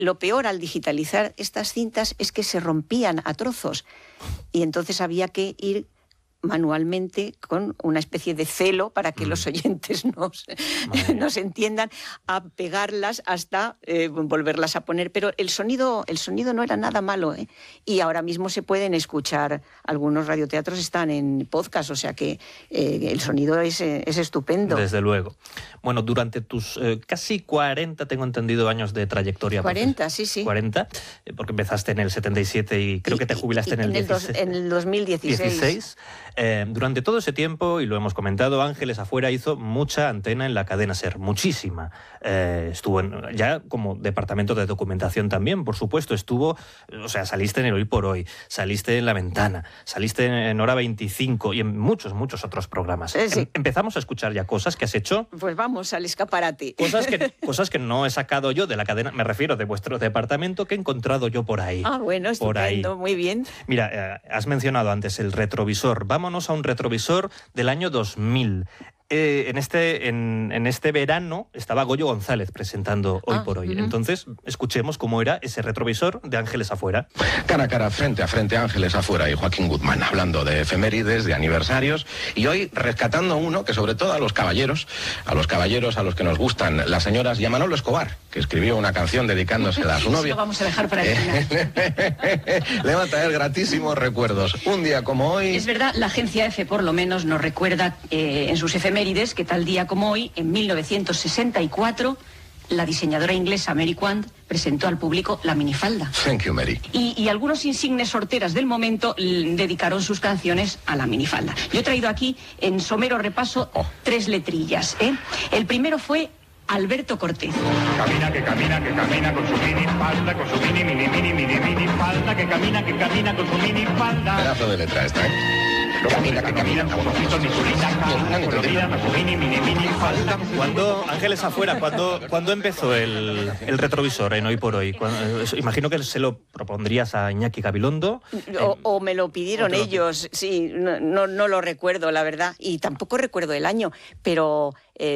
lo peor al digitalizar estas cintas es que se rompían a trozos y entonces había que ir manualmente con una especie de celo para que los oyentes nos entiendan, a pegarlas hasta volverlas a poner. Pero el sonido no era nada malo, ¿eh? Y ahora mismo se pueden escuchar, algunos radioteatros están en podcast, o sea que el sonido es estupendo. Desde luego. Bueno, durante tus casi 40, tengo entendido, años de trayectoria. 40, sí. 40, porque empezaste en el 77 y creo que te jubilaste en el 2016. Durante todo ese tiempo, y lo hemos comentado, Ángeles Afuera hizo mucha antena en la cadena SER, muchísima. Estuvo ya como departamento de documentación también, por supuesto. Saliste en el Hoy por Hoy, saliste en La Ventana, saliste en Hora 25 y en muchos otros programas. Sí. Empezamos a escuchar ya cosas que has hecho. Pues vamos al escaparate. Cosas que no he sacado yo de la cadena, me refiero de vuestro departamento, que he encontrado yo por ahí. Ah, bueno, estupendo, muy bien. Mira, has mencionado antes el retrovisor. Vámonos a un retrovisor del año 2000. En este verano estaba Goyo González presentando Hoy por Hoy. Entonces, escuchemos cómo era ese retrovisor de Ángeles Afuera. Cara a cara, frente a frente, Ángeles Afuera y Joaquín Guzmán, hablando de efemérides, de aniversarios, y hoy rescatando uno que sobre todo a los caballeros a los que nos gustan las señoras, y a Manolo Escobar, que escribió una canción dedicándosela a su novio. Lo vamos a dejar para el final. Le va a traer gratísimos recuerdos. Un día como hoy... Es verdad, la agencia EFE por lo menos nos recuerda en sus efemérides que tal día como hoy, en 1964, la diseñadora inglesa Mary Quant presentó al público la minifalda. Thank you, Mary. Y algunos insignes sorteras del momento dedicaron sus canciones a la minifalda. Yo he traído aquí, en somero repaso, 3 letrillas. El primero fue Alberto Cortés. Camina, que camina con su minifalda, con su minifalda, que camina con su minifalda. Pedazo de letra esta, ¿eh? Camina, que camina, Cuando Ángeles Afuera, ¿cuándo empezó el retrovisor en Hoy por Hoy? Imagino que se lo propondrías a Iñaki Gabilondo. O me lo pidieron ellos, sí, no lo recuerdo, la verdad, y tampoco recuerdo el año, pero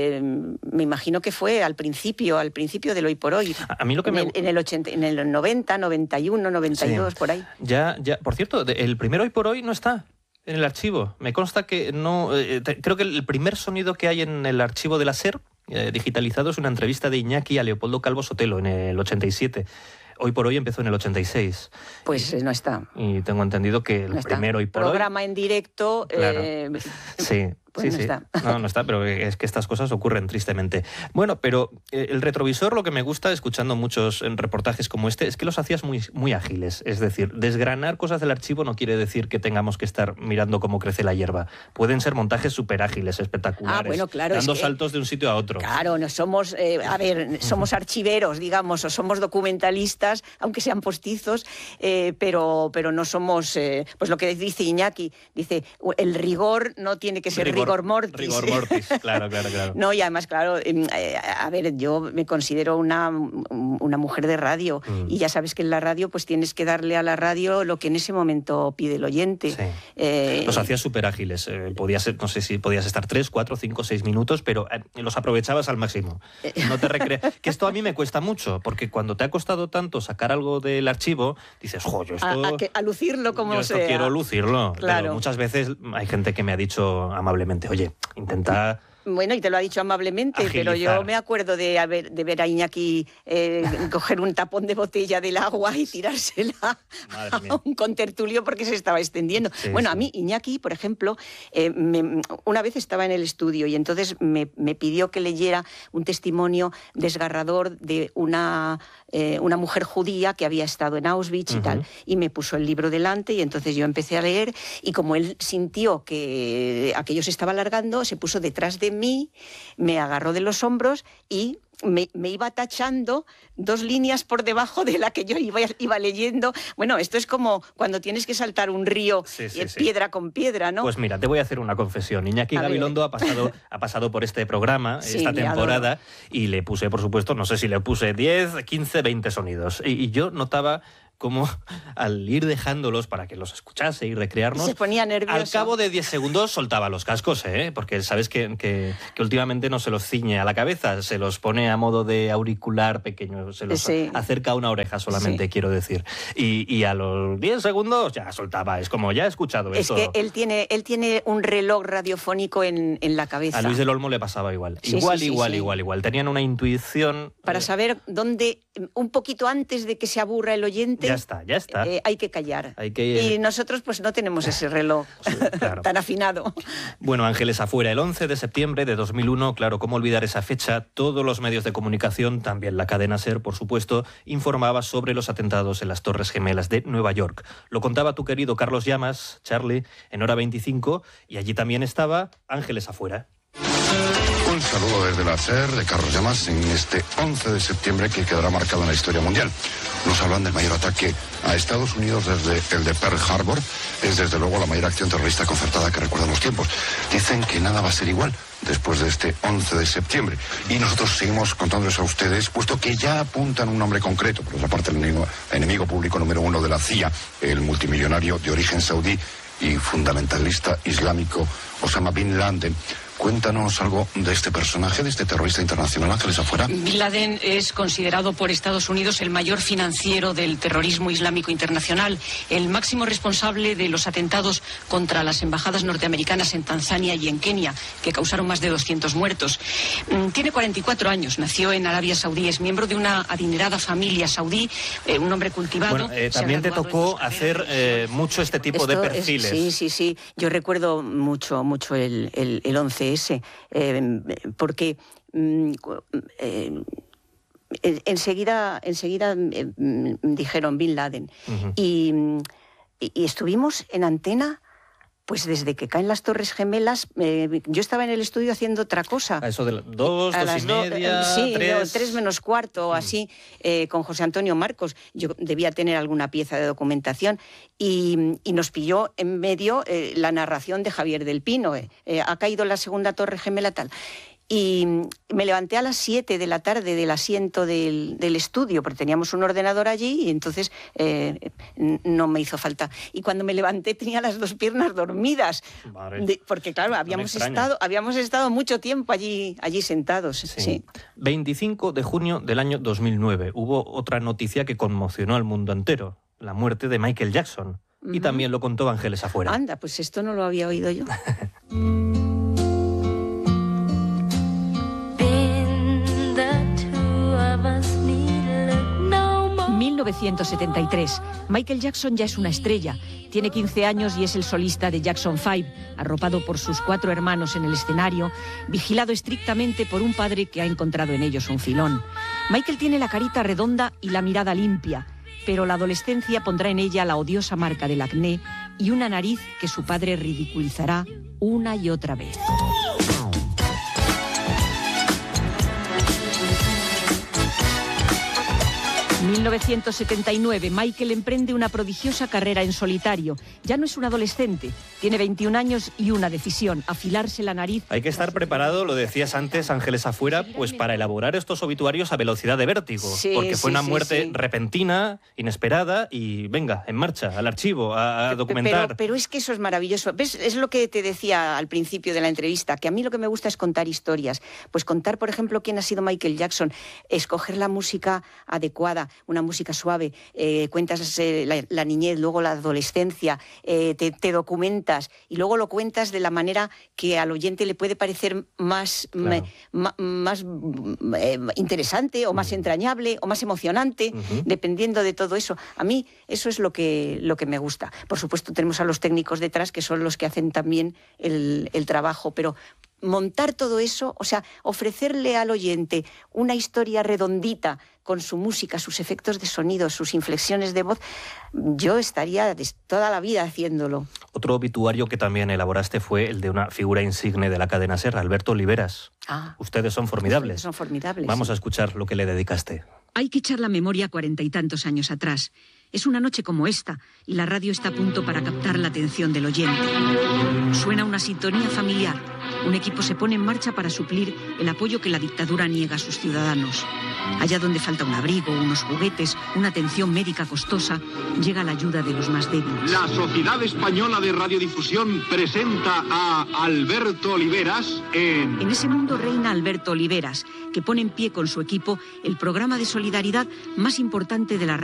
me imagino que fue al principio del Hoy por Hoy. A mí lo que en el 90, 91, 92, sí. Por ahí. Ya, por cierto, el primer Hoy por Hoy no está en el archivo. Me consta que no... creo que el primer sonido que hay en el archivo de la SER, digitalizado, es una entrevista de Iñaki a Leopoldo Calvo Sotelo en el 87. Hoy por Hoy empezó en el 86. Pues no está. Y tengo entendido que el primer Hoy por Hoy... Programa en directo... Claro. Sí. Pues sí. Está. No está, pero es que estas cosas ocurren tristemente. Bueno, pero el retrovisor, lo que me gusta, escuchando muchos reportajes como este, es que los hacías muy, muy ágiles. Es decir, desgranar cosas del archivo no quiere decir que tengamos que estar mirando cómo crece la hierba. Pueden ser montajes súper ágiles, espectaculares, bueno, claro, dando saltos de un sitio a otro. Claro, no somos, somos archiveros, digamos, o somos documentalistas, aunque sean postizos, pero no somos, pues lo que dice Iñaki, dice, el rigor no tiene que ser rigor mortis. Rigor mortis, claro. No, y además, claro, yo me considero una mujer de radio, y ya sabes que en la radio pues tienes que darle a la radio lo que en ese momento pide el oyente. Sí. Los hacías súper ágiles, no sé si podías estar 3, 4, 5, 6 minutos, pero los aprovechabas al máximo. No te que esto a mí me cuesta mucho, porque cuando te ha costado tanto sacar algo del archivo, dices, yo esto... A lucirlo como sea. Yo quiero lucirlo, claro. Pero muchas veces hay gente que me ha dicho amablemente, oye, intenta... Bueno, y te lo ha dicho amablemente, agilizar. Pero yo me acuerdo de ver a Iñaki coger un tapón de botella del agua y tirársela a un contertulio porque se estaba extendiendo. Sí, bueno, sí. A mí, Iñaki, por ejemplo, una vez estaba en el estudio y entonces me pidió que leyera un testimonio desgarrador de una mujer judía que había estado en Auschwitz y tal, y me puso el libro delante y entonces yo empecé a leer, y como él sintió que aquello se estaba alargando, se puso detrás de mí, me agarró de los hombros y me iba tachando 2 líneas por debajo de la que yo iba leyendo. Bueno, esto es como cuando tienes que saltar un río, piedra con piedra, ¿no? Pues mira, te voy a hacer una confesión. Iñaki Gabilondo ha pasado por este programa, esta temporada, y le puse, por supuesto, no sé si le puse 10, 15, 20 sonidos. Y yo notaba cómo al ir dejándolos para que los escuchase y recrearnos, se ponía nervioso. Al cabo de 10 segundos soltaba los cascos, porque sabes que últimamente no se los ciñe a la cabeza, se los pone a modo de auricular pequeño, se los acerca a una oreja solamente, quiero decir. Y a los 10 segundos ya soltaba, es como, ya he escuchado esto. Es que él tiene un reloj radiofónico en la cabeza. A Luis del Olmo le pasaba igual. Igual. Tenían una intuición... Para saber dónde, un poquito antes de que se aburra el oyente... Ya está. Hay que callar. Y nosotros pues no tenemos ese reloj tan afinado. Bueno, Ángeles afuera, el 11 de septiembre de 2001, claro, cómo olvidar esa fecha, todos los medios de comunicación, también la cadena SER, por supuesto, informaba sobre los atentados en las Torres Gemelas de Nueva York. Lo contaba tu querido Carlos Llamas, Charlie, en Hora 25, y allí también estaba Ángeles afuera. Un saludo desde la SER de Carlos Llamas en este 11 de septiembre que quedará marcado en la historia mundial. Nos hablan del mayor ataque a Estados Unidos desde el de Pearl Harbor. Es desde luego la mayor acción terrorista concertada que recuerdan los tiempos. Dicen que nada va a ser igual después de este 11 de septiembre. Y nosotros seguimos contándoles a ustedes, puesto que ya apuntan un nombre concreto. Por otra parte, el enemigo público número 1 de la CIA, el multimillonario de origen saudí y fundamentalista islámico Osama Bin Laden. Cuéntanos algo de este personaje, de este terrorista internacional, Ángeles afuera. Bin Laden es considerado por Estados Unidos el mayor financiero del terrorismo islámico internacional, el máximo responsable de los atentados contra las embajadas norteamericanas en Tanzania y en Kenia, que causaron más de 200 muertos. Tiene 44 años, nació en Arabia Saudí, es miembro de una adinerada familia saudí, un hombre cultivado. Bueno, también te tocó hacer mucho este tipo de perfiles. Sí. Yo recuerdo mucho el 11S, porque enseguida dijeron Bin Laden. Y estuvimos en antena pues desde que caen las Torres Gemelas. Yo estaba en el estudio haciendo otra cosa. A eso de las 2:30, 3... 3 menos cuarto, así, con José Antonio Marcos. Yo debía tener alguna pieza de documentación y nos pilló en medio la narración de Javier del Pino. Ha caído la segunda Torre Gemela, tal. Y me levanté a las 7 de la tarde del asiento del estudio, porque teníamos un ordenador allí y entonces no me hizo falta. Y cuando me levanté tenía las 2 piernas dormidas, porque claro, habíamos estado mucho tiempo allí sentados. Sí. 25 de junio del año 2009 hubo otra noticia que conmocionó al mundo entero, la muerte de Michael Jackson. Y también lo contó Ángeles afuera. Anda, pues esto no lo había oído yo. 1973. Michael Jackson ya es una estrella. Tiene 15 años y es el solista de Jackson 5, arropado por sus 4 hermanos en el escenario, vigilado estrictamente por un padre que ha encontrado en ellos un filón. Michael tiene la carita redonda y la mirada limpia, pero la adolescencia pondrá en ella la odiosa marca del acné y una nariz que su padre ridiculizará una y otra vez. En 1979, Michael emprende una prodigiosa carrera en solitario. Ya no es un adolescente, tiene 21 años y una decisión: afilarse la nariz. Hay que estar preparado, lo decías antes, Ángeles afuera, pues para elaborar estos obituarios a velocidad de vértigo. Porque fue una muerte repentina, inesperada y venga, en marcha, al archivo, a documentar. Pero es que eso es maravilloso. ¿Ves? Es lo que te decía al principio de la entrevista, que a mí lo que me gusta es contar historias. Pues contar, por ejemplo, quién ha sido Michael Jackson, escoger la música adecuada, una música suave, cuentas la niñez, luego la adolescencia, te documentas y luego lo cuentas de la manera que al oyente le puede parecer más interesante o más entrañable o más emocionante, dependiendo de todo eso. A mí eso es lo que me gusta. Por supuesto tenemos a los técnicos detrás, que son los que hacen también el trabajo, pero montar todo eso, o sea, ofrecerle al oyente una historia redondita con su música, sus efectos de sonido, sus inflexiones de voz, yo estaría toda la vida haciéndolo. Otro obituario que también elaboraste fue el de una figura insigne de la cadena SER, Alberto Oliveras. Ustedes son formidables. Ustedes son formidables. Vamos a escuchar lo que le dedicaste. Hay que echar la memoria 40 y tantos años atrás. Es una noche como esta y la radio está a punto para captar la atención del oyente. Suena una sintonía familiar. un equipo se pone en marcha para suplir el apoyo que la dictadura niega a sus ciudadanos. Allá donde falta un abrigo, unos juguetes, una atención médica costosa, llega la ayuda de los más débiles. La Sociedad Española de Radiodifusión presenta a Alberto Oliveras en... En ese mundo reina Alberto Oliveras, que pone en pie con su equipo el programa de solidaridad más importante de la radio